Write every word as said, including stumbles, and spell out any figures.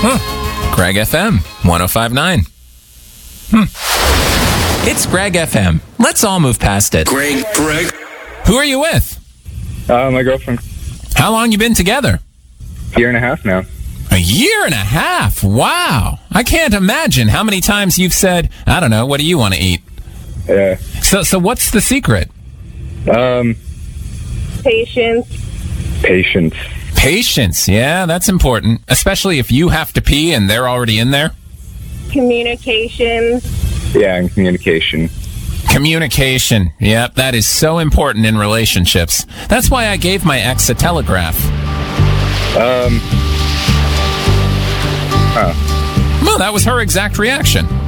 Huh. Greg F M, one oh five point nine. Hmm. It's Greg F M. Let's all move past it. Greg, Greg. Who are you with? Uh, my girlfriend. How long you been together? Year and a half now. A year and a half? Wow. I can't imagine how many times you've said, I don't know, what do you want to eat? Yeah. So, so what's the secret? Um, Patience. patience. Patience. Yeah, that's important. Especially if you have to pee and they're already in there. Communication. Yeah, and communication. Communication. Yep, that is so important in relationships. That's why I gave my ex a telegraph. Um, huh. Well, that was her exact reaction.